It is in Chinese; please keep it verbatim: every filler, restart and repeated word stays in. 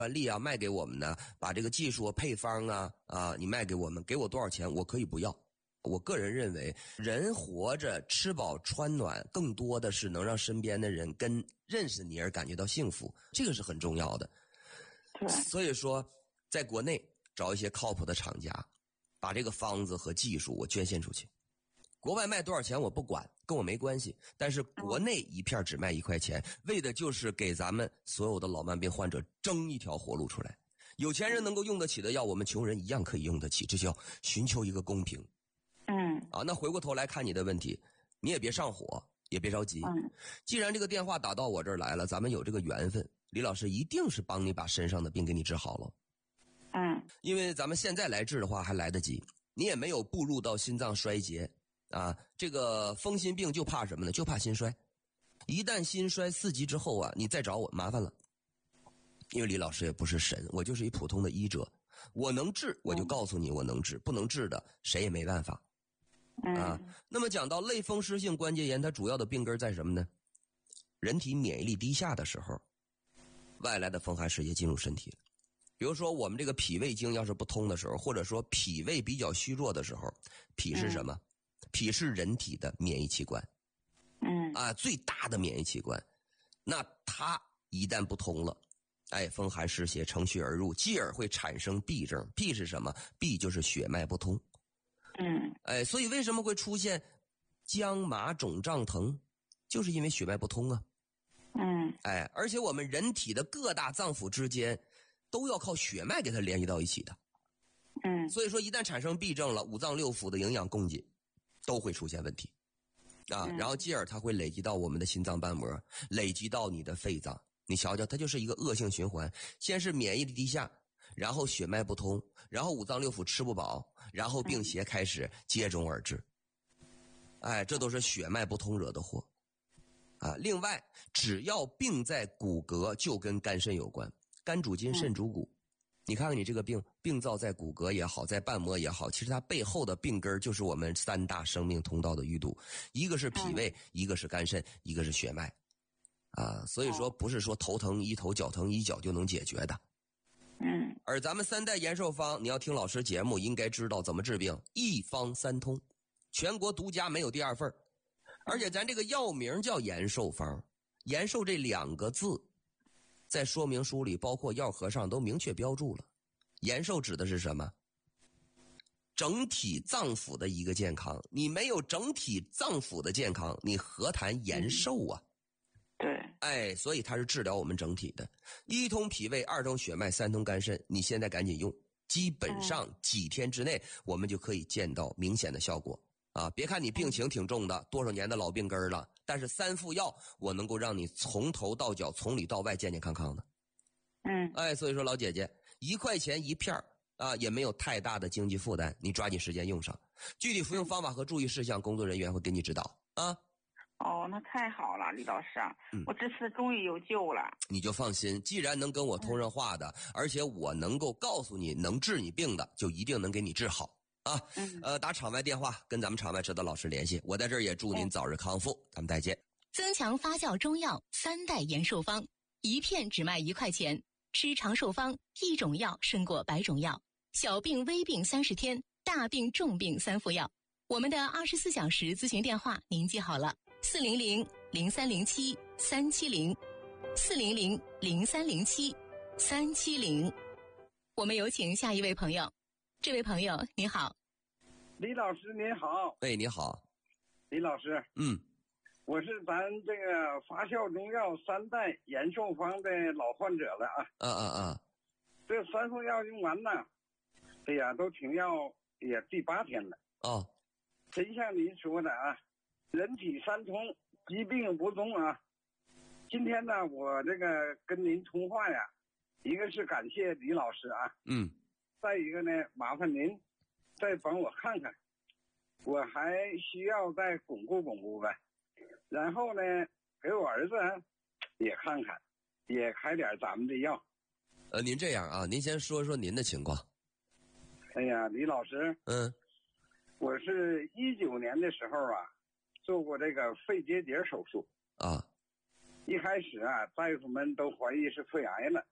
专利啊卖给我们呢，把这个技术配方啊啊你卖给我们，给我多少钱我可以不要。我个人认为，人活着吃饱穿暖，更多的是能让身边的人跟认识你而感觉到幸福，这个是很重要的。所以说，在国内找一些靠谱的厂家，把这个方子和技术我捐献出去。国外卖多少钱我不管，跟我没关系。但是国内一片只卖一块钱，为的就是给咱们所有的老慢病患者争一条活路出来。有钱人能够用得起的药，我们穷人一样可以用得起，这叫寻求一个公平。 嗯， 啊，那回过头来看你的问题，你也别上火，也别着急。 嗯， 既然这个电话打到我这儿来了，咱们有这个缘分，李老师一定是帮你把身上的病给你治好了。 嗯， 因为咱们现在来治的话还来得及，你也没有步入到心脏衰竭啊。这个风心病就怕什么呢？就怕心衰。一旦心衰四级之后啊，你再找我麻烦了。因为李老师也不是神，我就是一普通的医者，我能治我就告诉你我能治，不能治的谁也没办法。啊，那么讲到类风湿性关节炎，它主要的病根在什么呢？人体免疫力低下的时候，外来的风寒湿邪进入身体了。比如说我们这个脾胃经要是不通的时候，或者说脾胃比较虚弱的时候，脾是什么？嗯、脾是人体的免疫器官， 嗯啊，最大的免疫器官。那它一旦不通了，哎，风寒湿邪乘虚而入，继而会产生痹症。痹是什么？痹就是血脉不通。 嗯， 哎，所以为什么会出现僵麻肿胀疼？就是因为血脉不通啊。 嗯， 哎，而且我们人体的各大脏腑之间都要靠血脉给它联系到一起的。 嗯， 所以说一旦产生痹症了，五脏六腑的营养供给都会出现问题啊，然后继而它会累积到我们的心脏瓣膜，累积到你的肺脏。你瞧瞧，它就是一个恶性循环，先是免疫力低下，然后血脉不通，然后五脏六腑吃不饱，然后病邪开始接踵而至。哎，这都是血脉不通惹的祸啊。另外，只要病在骨骼，就跟肝肾有关，肝主筋，肾主骨。你看看你这个病，病灶在骨骼也好，在瓣膜也好，其实它背后的病根就是我们三大生命通道的淤堵，一个是脾胃，一个是肝肾，一个是血脉啊。所以说不是说头疼医头，脚疼医脚就能解决的。 嗯， 而咱们三代延寿方，你要听老师节目应该知道怎么治病，一方三通，全国独家，没有第二份。而且咱这个药名叫延寿方，延寿这两个字在说明书里包括药盒上都明确标注了。延寿指的是什么？整体脏腑的一个健康，你没有整体脏腑的健康，你何谈延寿啊？ 对， 哎，所以它是治疗我们整体的，一通脾胃，二通血脉，三通肝肾。你现在赶紧用，基本上几天之内我们就可以见到明显的效果啊！别看你病情挺重的，多少年的老病根了，但是三副药我能够让你从头到脚，从里到外健健康康的。 嗯， 哎，所以说老姐姐，一块钱一片啊，也没有太大的经济负担，你抓紧时间用上。具体服用方法和注意事项，工作人员会给你指导啊。 哦，那太好了，李老师啊， 嗯、 我这次终于有救了。 你就放心，既然能跟我通上话的，嗯、而且我能够告诉你能治你病的，就一定能给你治好啊。 嗯、 呃，打场外电话跟咱们场外指导老师联系，我在这儿也祝您早日康复，嗯、咱们再见。 增强发酵中药三代延寿方，一片只卖一块钱，吃长寿方，一种药胜过百种药，小病微病三十天，大病重病三副药。我们的二十四小时咨询电话您记好了。四零零零三零七三七零，四零零零三零七三七零。我们有请下一位朋友。这位朋友你好。 李老师您好。 哎，你好。 李老师， 嗯， 我是咱这个发酵中药三代延寿方的老患者了啊。 啊啊啊！ 这三副药用完了，哎呀，都停药也第八天了。 哦， 真像您说的啊。人体三通，疾病不踪啊！今天呢，我这个跟您通话呀，一个是感谢李老师啊， 嗯， 再一个呢，麻烦您再帮我看看，我还需要再巩固巩固呗。然后呢，给我儿子也看看，也开点咱们的药。 呃，您这样啊，您先说说您的情况。 哎呀，李老师， 嗯， 我是一九年的时候啊。做过这个肺结节手术啊， 一开始啊，大夫们都怀疑是肺癌了，